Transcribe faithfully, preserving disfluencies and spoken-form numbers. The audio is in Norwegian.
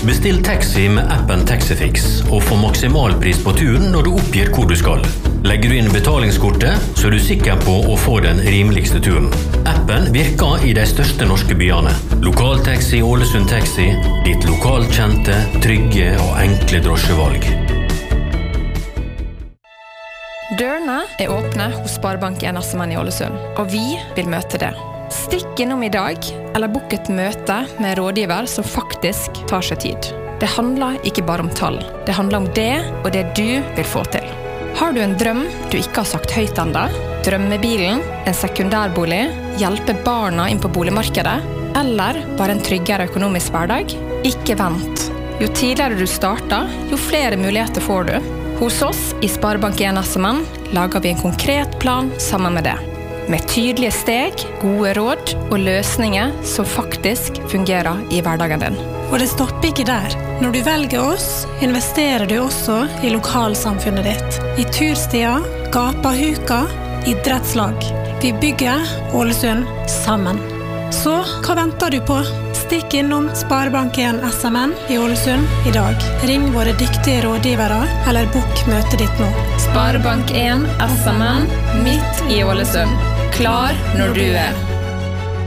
Bestill taxi med appen Taxifix og få maksimal pris på turen når du oppgir hvor du skal. Legger du inn betalingskortet, så er du sikker på å få den rimeligste turen. Appen virker i de største norske byene. Lokaltaxi Ålesund Taxi, ditt lokalkjente, trygge og enkle drosjevalg. Dørene er åpne hos Sparebank1 SMN i Ålesund, og vi vil møte det. Stikk innom i dag, eller bok et møte med rådgiver som faktisk tar seg tid. Det handler ikke bare om tall. Det handler om det og det du vil få til. Har du en drøm du ikke har sagt høyt enda? Drømmebilen, en sekundærbolig, hjelpe barna inn på boligmarkedet, eller bare en tryggere økonomisk hverdag? Ikke vent. Jo tidligere du starter, jo flere muligheter får du. Hos oss i Sparebank1 SMN lager vi en konkret plan sammen med det. Med tydelige steg, gode råd og løsninger som faktisk fungerer i hverdagen din. Og det stopper ikke der. Når du velger oss, investerer du også i lokalsamfunnet ditt. I turstier, gapahuka, idrettslag. Vi bygger Ålesund sammen. Så hva venter du på? Stikk innom Sparebank1 SMN i Ålesund i dag. Ring våre dyktige rådgivere, eller bok møtet ditt nå. Sparebank1 SMN, midt i Ålesund. Klar når du er.